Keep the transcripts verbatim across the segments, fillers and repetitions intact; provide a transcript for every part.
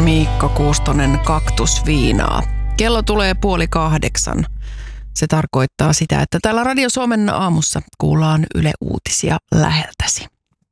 Miikka Kuustonen, Kaktusviinaa. Kello tulee puoli kahdeksan. Se tarkoittaa sitä, että täällä Radio Suomen aamussa kuullaan Yle Uutisia läheltäsi.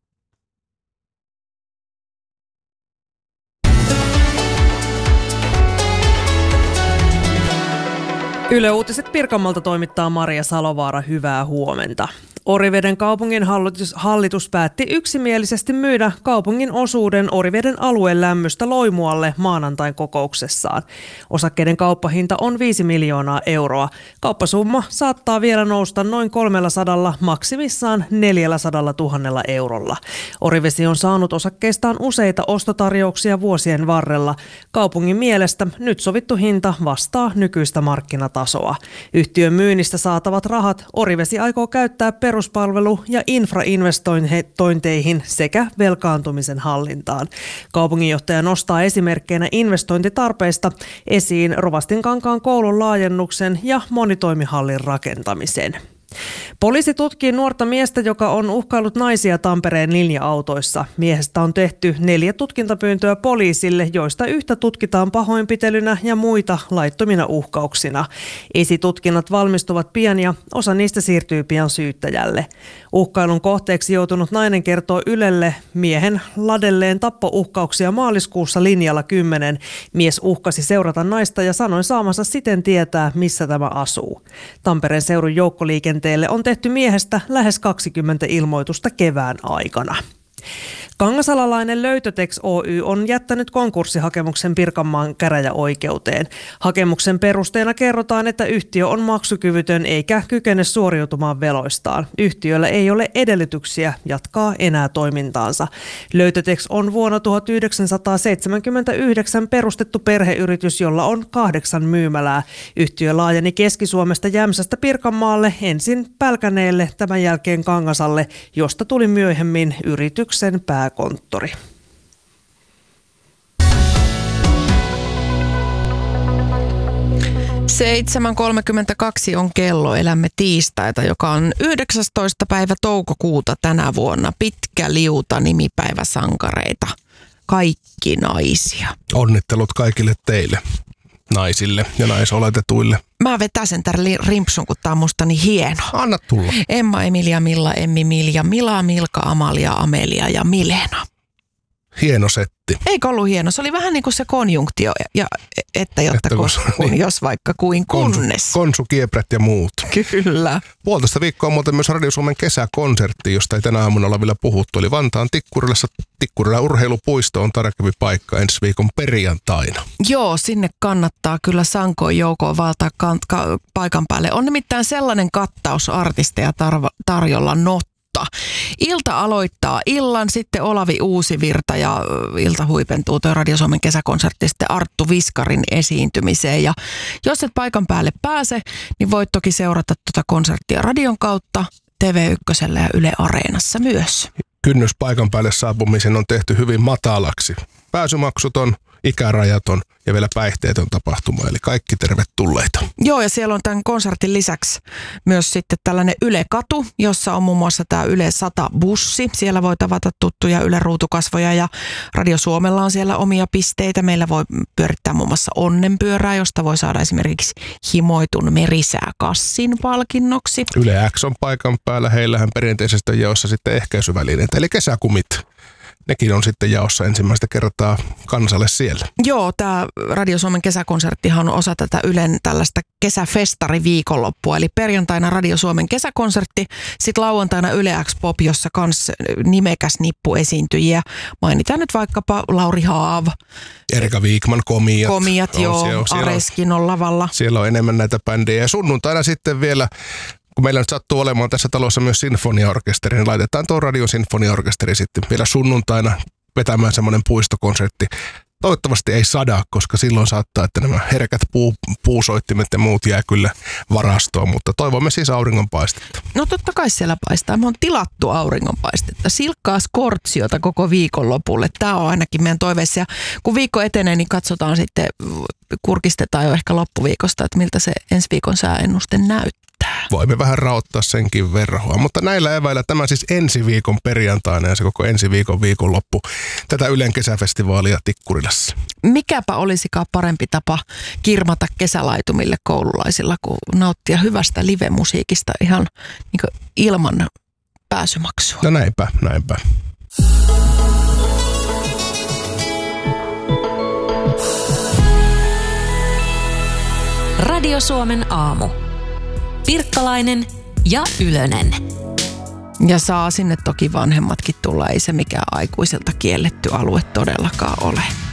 Yle Uutiset Pirkanmaalta toimittaa Maria Salovaara. Hyvää huomenta. Oriveden kaupungin hallitus, hallitus päätti yksimielisesti myydä kaupungin osuuden Oriveden alueen lämmöstä Loimualle maanantain kokouksessaan. Osakkeiden kauppahinta on viisi miljoonaa euroa. Kauppasumma saattaa vielä nousta noin kolmellasadalla, maksimissaan neljälläsadalla eurolla. Orivesi on saanut osakkeistaan useita ostotarjouksia vuosien varrella. Kaupungin mielestä nyt sovittu hinta vastaa nykyistä markkinatasoa. Yhtiön myynnistä saatavat rahat Orivesi aikoo käyttää peruspalvelu- ja infrainvestointeihin sekä velkaantumisen hallintaan. Kaupunginjohtaja nostaa esimerkkeinä investointitarpeista esiin Rovastinkankaan koulun laajennuksen ja monitoimihallin rakentamisen. Poliisi tutkii nuorta miestä, joka on uhkaillut naisia Tampereen linja-autoissa. Miehestä on tehty neljä tutkintapyyntöä poliisille, joista yhtä tutkitaan pahoinpitelynä ja muita laittomina uhkauksina. Esitutkinnat valmistuvat pian ja osa niistä siirtyy pian syyttäjälle. Uhkailun kohteeksi joutunut nainen kertoo Ylelle miehen ladelleen tappouhkauksia maaliskuussa linjalla kymmenen. Mies uhkasi seurata naista ja sanoi saamansa siten tietää, missä tämä asuu. Tampereen seudun joukkoliikenteelle on tehty miehestä lähes kaksikymmentä ilmoitusta kevään aikana. Kangasalalainen Löytötex Oy on jättänyt konkurssihakemuksen Pirkanmaan käräjäoikeuteen. Hakemuksen perusteena kerrotaan, että yhtiö on maksukyvytön eikä kykene suoriutumaan veloistaan. Yhtiöllä ei ole edellytyksiä jatkaa enää toimintaansa. Löytötex on vuonna tuhatyhdeksänsataaseitsemänkymmentäyhdeksän perustettu perheyritys, jolla on kahdeksan myymälää. Yhtiö laajeni Keski-Suomesta Jämsästä Pirkanmaalle, ensin Pälkäneelle, tämän jälkeen Kangasalle, josta tuli myöhemmin yrityksen pääkonttori. seitsemän kolmekymmentäkaksi on kello. Elämme tiistaita, joka on yhdeksästoista päivä toukokuuta tänä vuonna. Pitkä liuta nimipäiväsankareita. Kaikki naisia. Onnittelut kaikille teille, naisille ja naisoletetuille. Mä vetäsen tämän rimpsun, kun tää on musta niin hieno. Anna tulla. Emma, Emilia, Milla, Emmi, Milja, Mila, Milka, Amalia, Amelia ja Milena. Hieno setti. Eikö ollut hieno? Se oli vähän niin kuin se konjunktio, ja, että jotta että kun, kun, niin. Jos vaikka kuin kunnes. Konsu, konsu, kieprät ja muut. Kyllä. Puolitoista viikkoa on muuten myös Radio Suomen kesäkonsertti, josta ei tänä aamuna olla vielä puhuttu. Eli Vantaan Tikkurilassa Tikkurila urheilupuisto on tarkempi paikka ensi viikon perjantaina. Joo, sinne kannattaa kyllä sankoin joukoon valtaa kantka, paikan päälle. On nimittäin sellainen kattaus artisteja tar- tarjolla not. Ilta aloittaa illan, sitten Olavi Uusivirta ja ilta huipentuu tuo Radio Suomen kesäkonsertti sitten Arttu Viskarin esiintymiseen. Ja jos et paikan päälle pääse, niin voit toki seurata tuota konserttia radion kautta, T V yksi ja Yle Areenassa myös. Kynnys paikan päälle saapumisen on tehty hyvin matalaksi. Pääsymaksuton, ikärajaton ja vielä päihteetön tapahtuma, eli kaikki tervetulleita. Joo, ja siellä on tämän konsertin lisäksi myös sitten tällainen Yle-katu, jossa on muun muassa tämä Yle sata-bussi. Siellä voi tavata tuttuja Yle-ruutukasvoja ja Radio Suomella on siellä omia pisteitä. Meillä voi pyörittää muun muassa onnenpyörää, josta voi saada esimerkiksi himoitun merisääkassin palkinnoksi. Yle X on paikan päällä, heillähän perinteisesti jaossa sitten ehkäisyvälineitä, eli kesäkumit. Nekin on sitten jaossa ensimmäistä kertaa kansalle siellä. Joo, tämä Radio Suomen kesäkonserttihan on osa tätä Ylen tällaista kesäfestariviikonloppua. Eli perjantaina Radio Suomen kesäkonsertti, sitten lauantaina Yle X Pop, jossa kans nimekäs nippu esiintyjiä. Mainitaan nyt vaikkapa Lauri Haav. Erika Wikman, Komiat. Komiat, on, joo, siellä, Areskin on lavalla. Siellä on enemmän näitä bändejä. Ja sunnuntaina sitten vielä, kun meillä nyt sattuu olemaan tässä talossa myös sinfoniaorkesteri, niin laitetaan tuo radiosinfoniaorkesteri sitten vielä sunnuntaina vetämään semmoinen puistokonsertti. Toivottavasti ei sada, koska silloin saattaa, että nämä herkät puu, puusoittimet ja muut jää kyllä varastoon, mutta toivomme siis auringonpaistetta. No totta kai siellä paistaa. Me on tilattu auringonpaistetta. Silkkaa skortsiota koko viikonlopulle. Tämä on ainakin meidän toiveissa. Ja kun viikko etenee, niin katsotaan sitten, kurkistetaan jo ehkä loppuviikosta, että miltä se ensi viikon sääennuste näyttää. Voimme vähän raottaa senkin verhoa, mutta näillä eväillä tämä siis ensi viikon perjantaina ja se koko ensi viikon viikonloppu tätä Ylen kesäfestivaalia Tikkurilassa. asiassa. Mikäpä olisikaan parempi tapa kirmata kesälaitumille koululaisilla, kuin nauttia hyvästä live-musiikista ihan niin kuin ilman pääsymaksua. No näinpä, näinpä. Radio Suomen aamu. Pirkkalainen ja Ylönen. Ja saa sinne toki vanhemmatkin tulla, ei se mikään aikuisilta kielletty alue todellakaan ole.